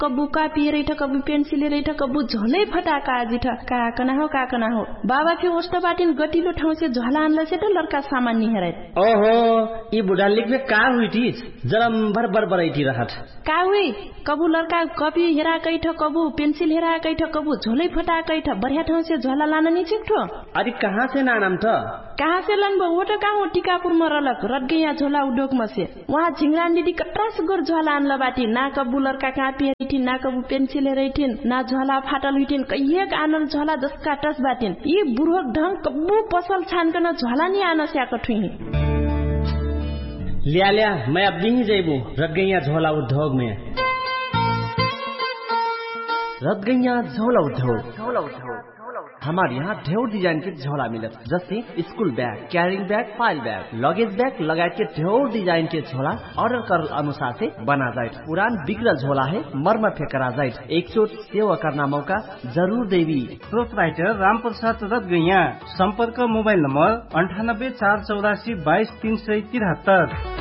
कबू कापी रही था कबू पेंसिल रही था कबू झोलै फटाका आजी था काकना हो बाबा के ओस्ट बाटिन गटिलो ठाउँ से झोला आनला से त लड़का सामान नि हेरै ओहो ई बुढा लिखबे का हुई थी जरम भर बरैठी रहत का हुई कबू लड़का कॉपी हेरा कै ठ कबू पेंसिल हेरा कै ठ कबू झोलै फटाकै ठ बढ़िया ठाउँ से झोला लान नि छिक्ठो अरे कहाँ से नाम था कहाँ से लन वो तो कहाँ टीकापुर में रलक रट गया झोला उद्योग में से वहाँ झिंगरान दीदी कट्रास गोर झोला आनला बाटी ना कबू लड़का कापी हेरिथिन ना कबू पेंसिल हेरिथिन ना झोला फाटल हुइथिन कहिएक आनल झोला जसका टस बाटिन यी बुढोक ढंग कबू पसल छानकन झोला नि आन स्याक ठुही लिया मैं अब नहीं जेबू रट गया झोला उद्योग में रट गया झोला उद्योग हमारे यहाँ ढेर डिजाइन के झोला मिलत जैसे school bag carrying bag file bag luggage bag लगायत के ढेर डिजाइन के झोला ऑर्डर कर अनुसार से बना जाए पुरान बिगड़ल झोला है मर्म फेंकरा जाए एक चोट सेवा करना मौका जरूर देवी प्रोपराइटर रामप्रसाद रत गैया संपर्क मोबाइल नंबर 98 484 22 373